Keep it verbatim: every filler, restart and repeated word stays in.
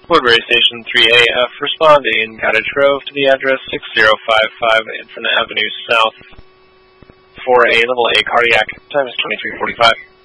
Woodbury Station three A F responding. Got a trove to the address six zero five five Infinite Avenue South. four A level A cardiac. Time is twenty-three forty-five.